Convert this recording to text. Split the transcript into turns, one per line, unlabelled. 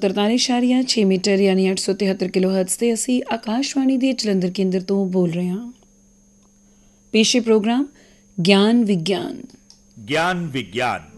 143.6 metre ਯਾਨੀ 873 kilohertz ਤੇ ਅਸੀਂ ਆਕਾਸ਼ਵਾਣੀ ਦੇ ਜਲੰਧਰ ਕੇਂਦਰ ਤੋਂ ਬੋਲ ਰਹੇ ਹਾਂ। ਪੇਸ਼ੇ ਪ੍ਰੋਗਰਾਮ ਗਿਆਨ ਵਿਗਿਆਨ।